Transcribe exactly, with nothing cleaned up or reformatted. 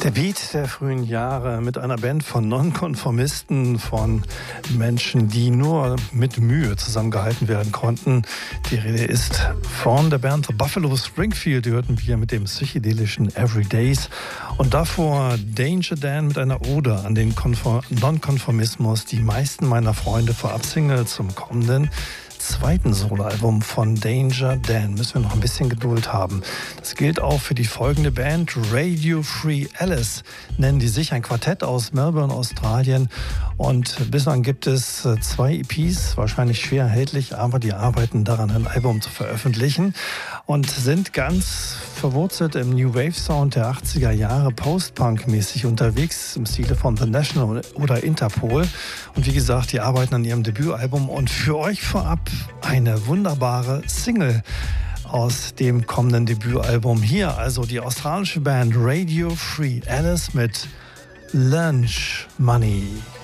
Der Beat der frühen Jahre mit einer Band von Nonkonformisten, von Menschen, die nur mit Mühe zusammengehalten werden konnten. Die Rede ist von der Band The Buffalo Springfield, die hörten wir mit dem psychedelischen Everydays. Und davor Danger Dan mit einer Ode an den Konform- Nonkonformismus. Die meisten meiner Freunde vorab Single zum kommenden zweiten Soloalbum von Danger Dan. Müssen wir noch ein bisschen Geduld haben. Das gilt auch für die folgende Band, Radio Free Alice, nennen die sich, ein Quartett aus Melbourne, Australien. Und bislang gibt es zwei E Ps, wahrscheinlich schwer erhältlich, aber die arbeiten daran, ein Album zu veröffentlichen und sind ganz verwurzelt im New Wave Sound der achtziger Jahre, Post-Punk-mäßig unterwegs, im Stile von The National oder Interpol. Und wie gesagt, die arbeiten an ihrem Debütalbum und für euch vorab eine wunderbare Single aus dem kommenden Debütalbum. Hier also die australische Band Radio Free Alice mit Lunch Money.